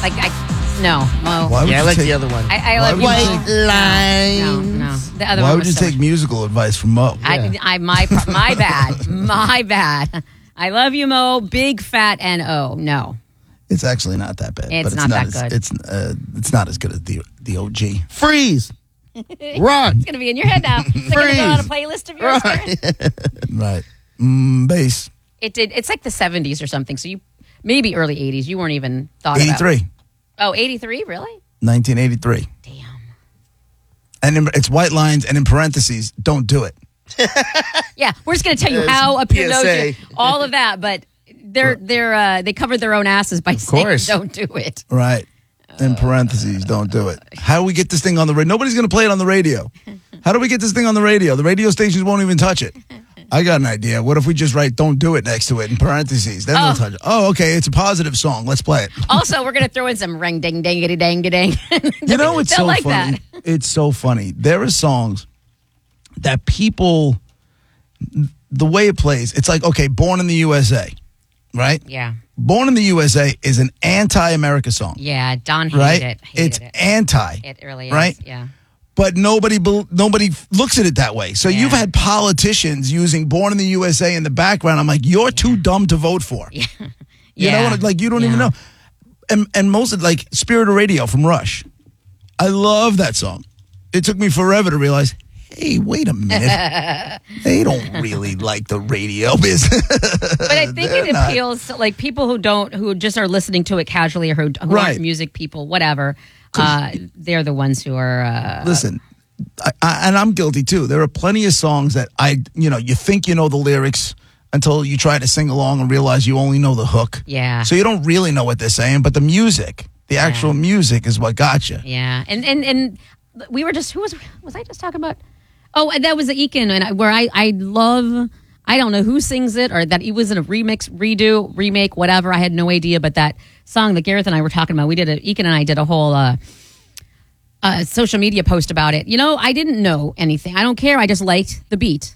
Like, no, Mo. I like the other one. I love you, White Mo. lines. No. The other Why one would was you take musical advice from Mo? my bad. My bad. I love you, Mo. Big fat N-O. No. It's actually not that bad. It's but not that as, good. It's not as good as the OG. Freeze. Run. It's going to be in your head now. It's going to go on a playlist of yours. Right. Bass. It's like the 70s or something. So you maybe early 80s. You weren't even thought about. 83. Oh, 83? Really? 1983. Damn. And it's white lines, and in parentheses, don't do it. Yeah, we're just going to tell you how a Pinocchio, all of that, but they covered their own asses by saying don't do it. Right. In parentheses, don't do it. How do we get this thing on the radio? Nobody's going to play it on the radio. How do we get this thing on the radio? The radio stations won't even touch it. I got an idea. What if we just write "don't do it" next to it in parentheses? Then they'll touch it. Oh, okay. It's a positive song. Let's play it. Also, we're going to throw in some ring ding dingity dang dang. You know, it's so like funny. That. It's so funny. There are songs that people, the way it plays, it's like, okay, Born in the USA, right? Yeah. Born in the USA is an anti-America song. Yeah, Don hated right? it. It's anti. It really is. Right? Yeah. But nobody looks at it that way. So you've had politicians using "Born in the USA" in the background. I'm like, you're too dumb to vote for. Yeah. You know what? Like, you don't even know. And most of, like, Spirit of Radio from Rush. I love that song. It took me forever to realize, hey, wait a minute. They don't really like the radio business. But I think it appeals to, like, people who just are listening to it casually, or who aren't music people, whatever. They're the ones who are. Listen, and I'm guilty too. There are plenty of songs that you think you know the lyrics until you try to sing along and realize you only know the hook. Yeah. So you don't really know what they're saying, but the music, the actual music, is what got you. Yeah, and we were just was I just talking about? Oh, that was the Ekin, and where I love. I don't know who sings it, or that it was in a remake, whatever. I had no idea, but that song that Gareth and I were talking about, Ekin and I did a whole social media post about it. You know, I didn't know anything. I don't care. I just liked the beat.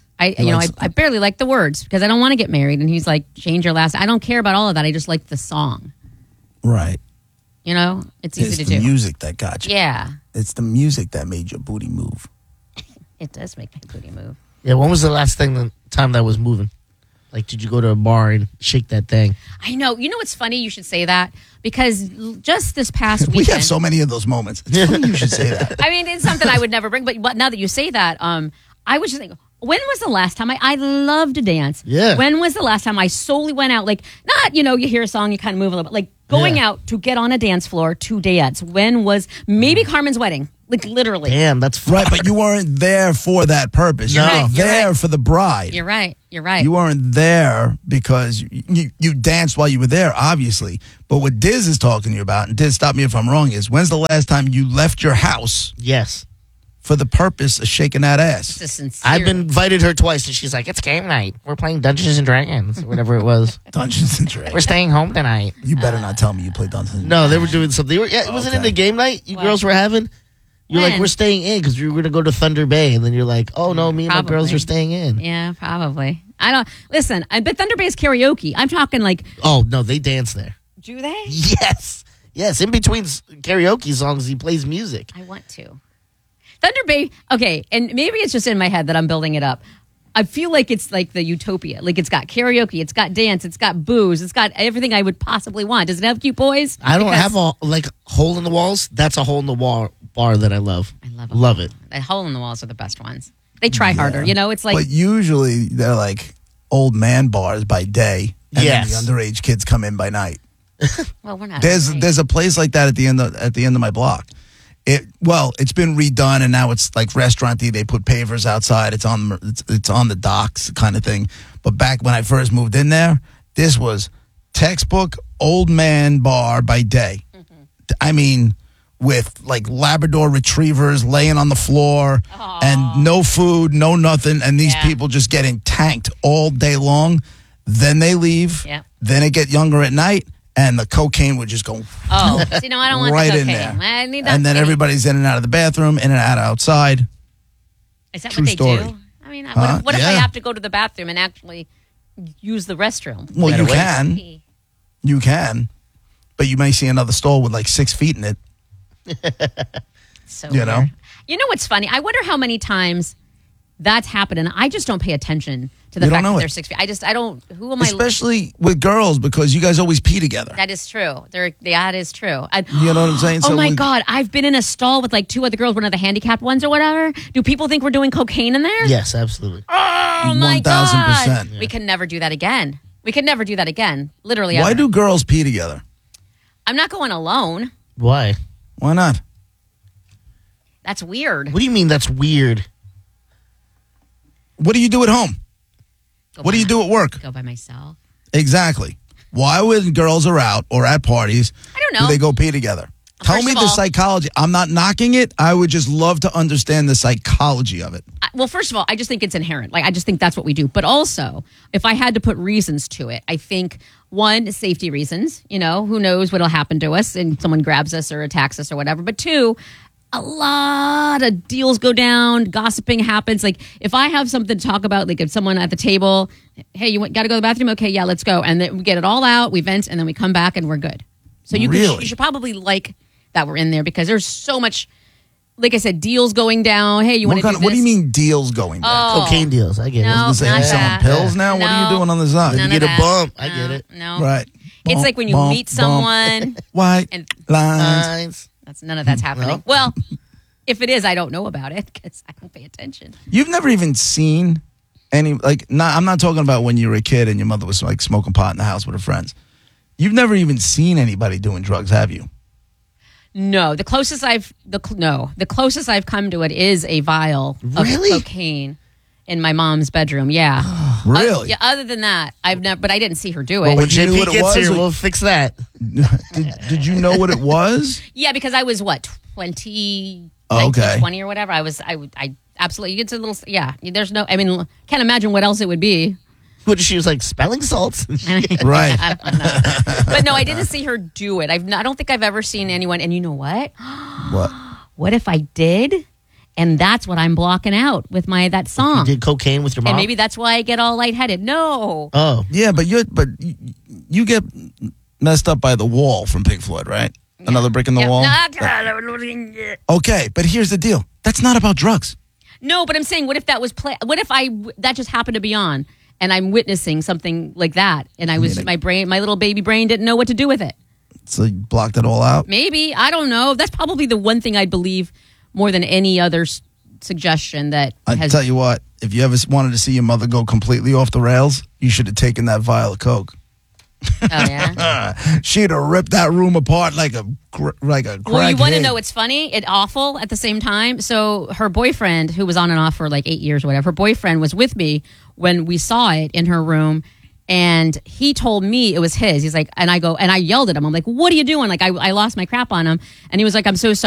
I barely liked the words because I don't want to get married. And he's like, change your last. I don't care about all of that. I just liked the song. Right. You know, it's easy to do. It's the music that got you. Yeah. It's the music that made your booty move. It does make my booty move. Yeah, when was the last time that was moving? Like, did you go to a bar and shake that thing? I know. You know what's funny? You should say that because just this past weekend. We have so many of those moments. It's funny you should say that. I mean, it's something I would never bring. But now that you say that, I was just thinking, when was the last time I love to dance? Yeah. When was the last time I solely went out? Like, not, you hear a song, you kind of move a little bit. Like, going out to get on a dance floor to dance. When was maybe Carmen's wedding? Like, literally. Damn, that's right. But you weren't there for that purpose. You're You right, were there for the bride. You're right. You weren't there because you danced while you were there, obviously. But what Diz is talking to you about, and Diz, stop me if I'm wrong, is when's the last time you left your house? Yes. For the purpose of shaking that ass. I've been invited her twice, and she's like, "It's game night. We're playing Dungeons and Dragons, whatever it was. Dungeons and Dragons. We're staying home tonight." You better not tell me you played Dungeons and Dragons. No, they were doing something. It wasn't in the game night you girls were having. You're like, we're staying in because we were going to go to Thunder Bay, and then you're like, oh no, me and my girls are staying in. Yeah, probably. I don't listen. But Thunder Bay's karaoke. I'm talking like. Oh no, they dance there. Do they? Yes. In between karaoke songs, he plays music. I want to. Thunder Bay, okay, and maybe it's just in my head that I'm building it up. I feel like it's like the utopia. Like, it's got karaoke, it's got dance, it's got booze, it's got everything I would possibly want. Does it have cute boys? I don't have a hole in the walls. That's a hole in the wall bar that I love. I love it. The hole in the walls are the best ones. They try harder, it's like. But usually they're like old man bars by day, and then the underage kids come in by night. Well, we're not. There's a place like that at the end of my block. It's been redone and now it's like restaurant-y. They put pavers outside. It's on the docks kind of thing. But back when I first moved in there, this was textbook old man bar by day. Mm-hmm. I mean, with like Labrador retrievers laying on the floor and no food, no nothing, and these people just getting tanked all day long. Then they leave. Yeah. Then it get younger at night. And the cocaine would just go I don't want right the in cocaine. there. I need that. And then everybody's in and out of the bathroom, in and out outside. Is that True what they story. do? I mean, what if I have to go to the bathroom and actually use the restroom? Well, you can. You can. but you may see another stall with like 6 feet in it. So You know? weird. You know what's funny? I wonder how many times that's happened, and I just don't pay attention to the You don't fact know that it. they're 6 feet. I don't. Who am I? Especially with girls, because you guys always pee together. That is true. That is true. You know what I'm saying? Oh So my when- God! I've been in a stall with like 2 other girls, one of the handicapped ones or whatever. Do people think we're doing cocaine in there? Yes, absolutely. Oh my God! 1000%. We can never do that again. We can never do that again. Literally. Why ever. do girls pee together? I'm not going alone. Why? Why not? That's weird. What do you mean that's weird? What do you do at home? Go What by do you do at work? Go by myself. Exactly. Why, when girls are out or at parties, I don't know. do they go pee together? Tell First me of the all- psychology. I'm not knocking it. I would just love to understand the psychology of it. Well, first of all, I just think it's inherent. Like, I just think that's what we do. But also, if I had to put reasons to it, I think one, safety reasons. You know, who knows what'll happen to us and someone grabs us or attacks us or whatever. But 2, a lot of deals go down, gossiping happens. Like, if I have something to talk about, like if someone at the table, hey, you got to go to the bathroom? Okay, yeah, let's go. And then we get it all out, we vent, and then we come back and we're good. So Really? you should probably like that we're in there because there's so much, like I said, deals going down. Hey, you want to do this? What do you mean deals going down? Oh. Cocaine deals. I get No. it. I was gonna say, not you selling that. pills now? What are you No. doing on the side? None You of get a that. bump. I get it. No. Right. It's Bump, like when you bump, meet bump. someone. White And- lines. Lines. None of that's happening. No. Well, if it is, I don't know about it because I don't pay attention. You've never even seen any, like, I'm not talking about when you were a kid and your mother was like smoking pot in the house with her friends. You've never even seen anybody doing drugs, have you? No, the closest I've come to it is a vial Really? of cocaine in my mom's bedroom. Yeah. Really? Yeah. Other than that, I've never. But I didn't see her do it. Well, When you knew JP what it gets was, here, or- we'll fix that. Did you know what it was? Yeah, because I was what 20, Oh, okay. 19, 20 or whatever. I absolutely. It's a little. Yeah. There's no. I mean, can't imagine what else it would be. What, she was like smelling salts? Right. I don't know. But no, I didn't see her do it. I don't think I've ever seen anyone. And you know what? What? What if I did? And that's what I'm blocking out with that You song. did cocaine with your mom? And maybe that's why I get all lightheaded. No. Oh. Yeah, but you get messed up by the wall from Pink Floyd, right? Another brick in the wall. Okay, but here's the deal. That's not about drugs. No, but I'm saying, what if that was what if that just happened to be on, and I'm witnessing something like that, and my little baby brain didn't know what to do with it. So you blocked it all out. Maybe, I don't know. That's probably the one thing I'd believe more than any other suggestion that I tell you what, if you ever wanted to see your mother go completely off the rails, you should have taken that vial of Coke. Oh yeah. She'd have ripped that room apart like a crackhead. Well, you want to know what's funny? It's awful at the same time. So her boyfriend, who was on and off for like 8 years or whatever, her boyfriend was with me when we saw it in her room. And he told me it was his. He's like, and I yelled at him. I'm like, what are you doing? Like, I lost my crap on him. And he was like, I'm so sorry.